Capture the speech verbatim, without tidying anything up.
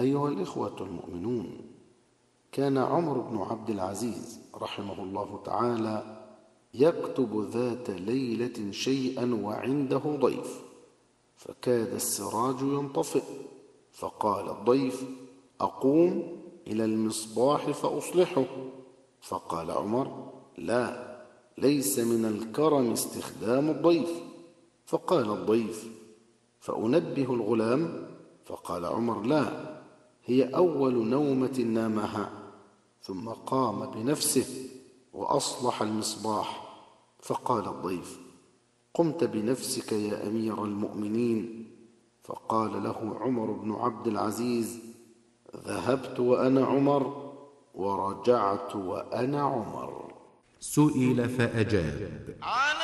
أيها الإخوة المؤمنون، كان عمر بن عبد العزيز رحمه الله تعالى يكتب ذات ليلة شيئا وعنده ضيف، فكاد السراج ينطفئ، فقال الضيف: أقوم إلى المصباح فأصلحه. فقال عمر: لا، ليس من الكرم استخدام الضيف. فقال الضيف: فأنبه الغلام؟ فقال عمر: لا، هي أول نومة نامها. ثم قام بنفسه وأصلح المصباح. فقال الضيف: قمت بنفسك يا أمير المؤمنين؟ فقال له عمر بن عبد العزيز: ذهبت وأنا عمر، ورجعت وأنا عمر. سئل فأجاب: